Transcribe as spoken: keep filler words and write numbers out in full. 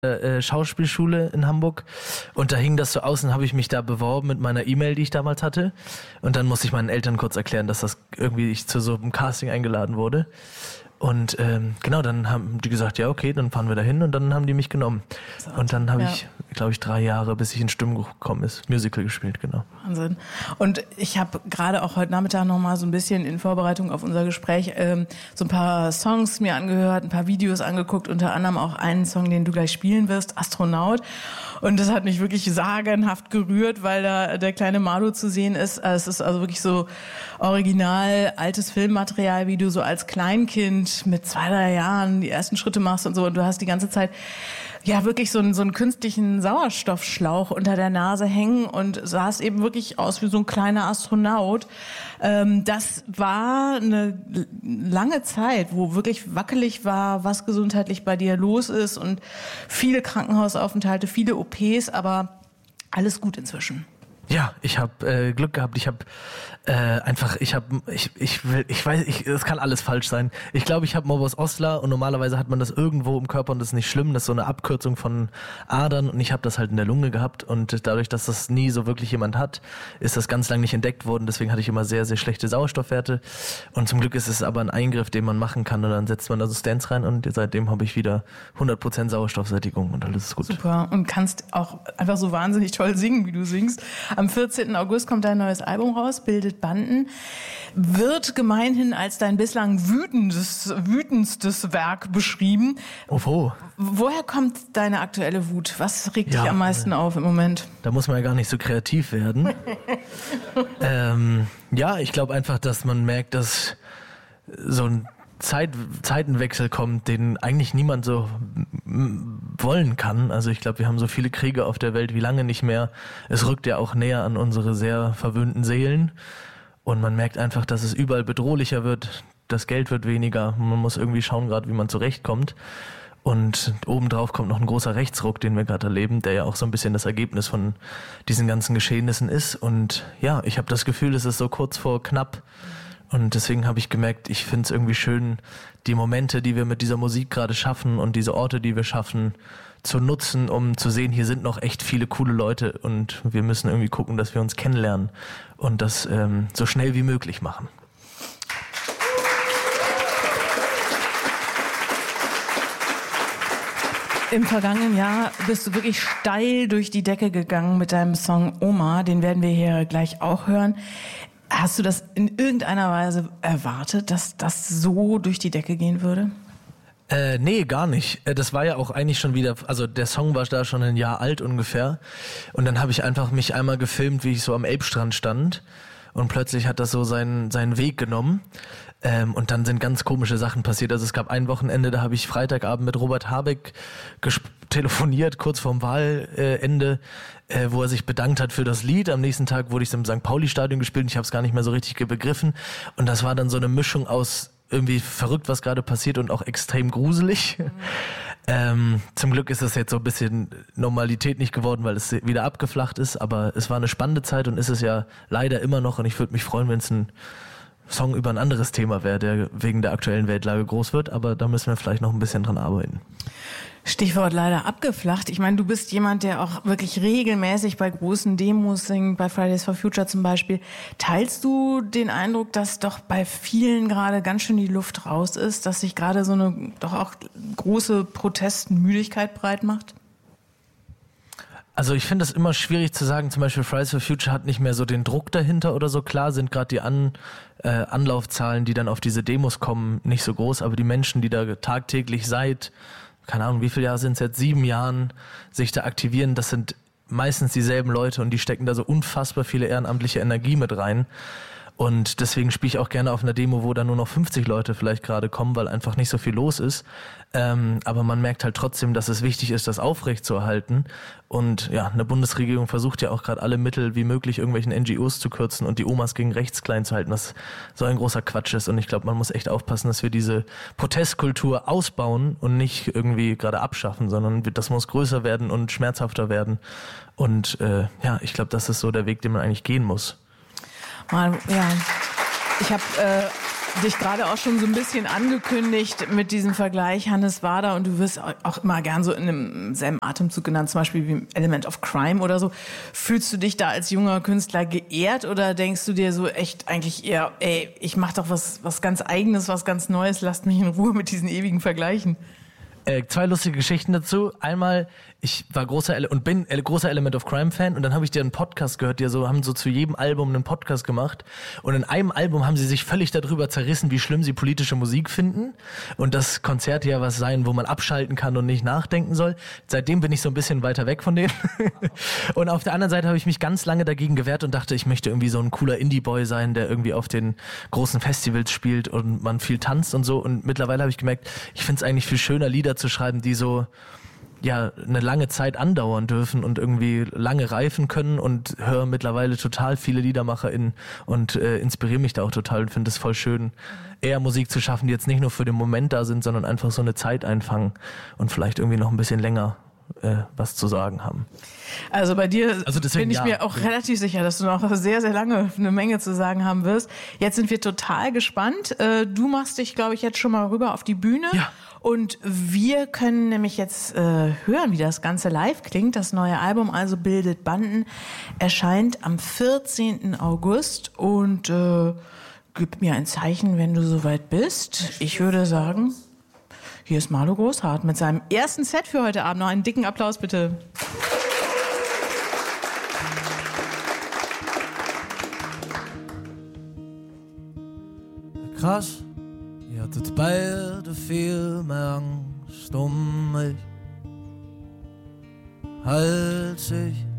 äh, Schauspielschule in Hamburg und da hing das so aus und habe ich mich da beworben mit meiner E-Mail, die ich damals hatte und dann musste ich meinen Eltern kurz erklären, dass das irgendwie ich zu so einem Casting eingeladen wurde und ähm, genau, dann haben die gesagt, ja okay, dann fahren wir da hin und dann haben die mich genommen und dann habe ja. ich, glaube ich, drei Jahre, bis ich in Stimmbruch gekommen ist, Musical gespielt, genau. Wahnsinn. Und ich habe gerade auch heute Nachmittag noch mal so ein bisschen in Vorbereitung auf unser Gespräch ähm, so ein paar Songs mir angehört, ein paar Videos angeguckt, unter anderem auch einen Song, den du gleich spielen wirst, Astronaut. Und das hat mich wirklich sagenhaft gerührt, weil da der kleine Mado zu sehen ist. Es ist also wirklich so original altes Filmmaterial, wie du so als Kleinkind mit zwei, drei Jahren die ersten Schritte machst und so. Und du hast die ganze Zeit ja wirklich so einen, so einen künstlichen Sauerstoffschlauch unter der Nase hängen und sahst eben wirklich aus wie so ein kleiner Astronaut. Ähm, das war eine lange Zeit, wo wirklich wackelig war, was gesundheitlich bei dir los ist und viele Krankenhausaufenthalte, viele O Ps, aber alles gut inzwischen. Ja, ich habe äh, Glück gehabt. Ich habe äh, einfach, ich habe, ich, ich will, ich weiß, ich, es kann alles falsch sein. Ich glaube, ich habe Morbus Osler und normalerweise hat man das irgendwo im Körper und das ist nicht schlimm. Das ist so eine Abkürzung von Adern und ich habe das halt in der Lunge gehabt und dadurch, dass das nie so wirklich jemand hat, ist das ganz lange nicht entdeckt worden. Deswegen hatte ich immer sehr, sehr schlechte Sauerstoffwerte und zum Glück ist es aber ein Eingriff, den man machen kann und dann setzt man da so Stents rein und seitdem habe ich wieder hundert Prozent Sauerstoffsättigung und alles ist gut. Super und kannst auch einfach so wahnsinnig toll singen, wie du singst. Am vierzehnten August kommt dein neues Album raus, Bildet Banden. Wird gemeinhin als dein bislang wütendes, wütendstes Werk beschrieben. Oh, woher kommt deine aktuelle Wut? Was regt ja, dich am meisten auf im Moment? Da muss man ja gar nicht so kreativ werden. ähm, ja, ich glaube einfach, dass man merkt, dass so ein Zeit, Zeitenwechsel kommt, den eigentlich niemand so wollen kann. Also ich glaube, wir haben so viele Kriege auf der Welt wie lange nicht mehr. Es rückt ja auch näher an unsere sehr verwöhnten Seelen. Und man merkt einfach, dass es überall bedrohlicher wird. Das Geld wird weniger. Man muss irgendwie schauen gerade, wie man zurechtkommt. Und obendrauf kommt noch ein großer Rechtsruck, den wir gerade erleben, der ja auch so ein bisschen das Ergebnis von diesen ganzen Geschehnissen ist. Und ja, ich habe das Gefühl, es ist so kurz vor knapp. Und deswegen habe ich gemerkt, ich finde es irgendwie schön, die Momente, die wir mit dieser Musik gerade schaffen und diese Orte, die wir schaffen, zu nutzen, um zu sehen, hier sind noch echt viele coole Leute und wir müssen irgendwie gucken, dass wir uns kennenlernen und das ähm, so schnell wie möglich machen. Im vergangenen Jahr bist du wirklich steil durch die Decke gegangen mit deinem Song Oma, den werden wir hier gleich auch hören. Hast du das in irgendeiner Weise erwartet, dass das so durch die Decke gehen würde? Äh, nee, gar nicht. Das war ja auch eigentlich schon wieder, also der Song war da schon ein Jahr alt ungefähr. Und dann habe ich einfach mich einmal gefilmt, wie ich so am Elbstrand stand. Und plötzlich hat das so seinen, seinen Weg genommen. Ähm, und dann sind ganz komische Sachen passiert. Also es gab ein Wochenende, da habe ich Freitagabend mit Robert Habeck gesp- telefoniert, kurz vorm Wahlende, äh, wo er sich bedankt hat für das Lied. Am nächsten Tag wurde ich im Sankt Pauli-Stadion gespielt und ich habe es gar nicht mehr so richtig begriffen. Und das war dann so eine Mischung aus irgendwie verrückt, was gerade passiert und auch extrem gruselig. Mhm. Ähm, zum Glück ist es jetzt so ein bisschen Normalität nicht geworden, weil es wieder abgeflacht ist. Aber es war eine spannende Zeit und ist es ja leider immer noch. Und ich würde mich freuen, wenn es ein Song über ein anderes Thema wäre, der wegen der aktuellen Weltlage groß wird. Aber da müssen wir vielleicht noch ein bisschen dran arbeiten. Stichwort leider abgeflacht. Ich meine, du bist jemand, der auch wirklich regelmäßig bei großen Demos singt, bei Fridays for Future zum Beispiel. Teilst du den Eindruck, dass doch bei vielen gerade ganz schön die Luft raus ist, dass sich gerade so eine doch auch große Protestmüdigkeit breit macht? Also ich finde es immer schwierig zu sagen, zum Beispiel Fridays for Future hat nicht mehr so den Druck dahinter oder so. Klar sind gerade die An, äh, Anlaufzahlen, die dann auf diese Demos kommen, nicht so groß, aber die Menschen, die da tagtäglich seit keine Ahnung, wie viele Jahre sind es jetzt, sieben Jahren sich da aktivieren, das sind meistens dieselben Leute und die stecken da so unfassbar viele ehrenamtliche Energie mit rein. Und deswegen spiele ich auch gerne auf einer Demo, wo da nur noch fünfzig Leute vielleicht gerade kommen, weil einfach nicht so viel los ist. Ähm, aber man merkt halt trotzdem, dass es wichtig ist, das aufrechtzuerhalten. Und ja, eine Bundesregierung versucht ja auch gerade alle Mittel wie möglich, irgendwelchen N G Os zu kürzen und die Omas gegen rechts klein zu halten, was so ein großer Quatsch ist. Und ich glaube, man muss echt aufpassen, dass wir diese Protestkultur ausbauen und nicht irgendwie gerade abschaffen, sondern das muss größer werden und schmerzhafter werden. Und äh, ja, ich glaube, das ist so der Weg, den man eigentlich gehen muss. Mal, ja. Ich habe äh, dich gerade auch schon so ein bisschen angekündigt mit diesem Vergleich Hannes Wader und du wirst auch immer gern so in einem selben Atemzug genannt, zum Beispiel wie Element of Crime oder so. Fühlst du dich da als junger Künstler geehrt oder denkst du dir so echt eigentlich eher, ey, ich mach doch was, was ganz Eigenes, was ganz Neues, lasst mich in Ruhe mit diesen ewigen Vergleichen? Äh, zwei lustige Geschichten dazu. Einmal, ich war großer Ele- und bin äh, großer Element of Crime Fan und dann habe ich dir einen Podcast gehört, die so haben so zu jedem Album einen Podcast gemacht und in einem Album haben sie sich völlig darüber zerrissen, wie schlimm sie politische Musik finden und das Konzert ja was sein, wo man abschalten kann und nicht nachdenken soll. Seitdem bin ich so ein bisschen weiter weg von denen. Und auf der anderen Seite habe ich mich ganz lange dagegen gewehrt und dachte, ich möchte irgendwie so ein cooler Indie-Boy sein, der irgendwie auf den großen Festivals spielt und man viel tanzt und so und mittlerweile habe ich gemerkt, ich finde es eigentlich viel schöner, Lieder zu schreiben, die so ja eine lange Zeit andauern dürfen und irgendwie lange reifen können und höre mittlerweile total viele LiedermacherInnen und äh, inspiriere mich da auch total und finde es voll schön, eher Musik zu schaffen, die jetzt nicht nur für den Moment da sind, sondern einfach so eine Zeit einfangen und vielleicht irgendwie noch ein bisschen länger äh, was zu sagen haben. Also bei dir also deswegen, bin ich ja. mir auch relativ sicher, dass du noch sehr, sehr lange eine Menge zu sagen haben wirst. Jetzt sind wir total gespannt. Äh, du machst dich, glaube ich, jetzt schon mal rüber auf die Bühne. Ja. Und wir können nämlich jetzt äh, hören, wie das Ganze live klingt. Das neue Album also Bildet Banden erscheint am vierzehnten August und äh, gib mir ein Zeichen, wenn du soweit bist. Ich würde sagen, hier ist Marlo Großhardt mit seinem ersten Set für heute Abend. Noch einen dicken Applaus bitte. Krass. Ihr hattet beide viel mehr Angst um mich als ich.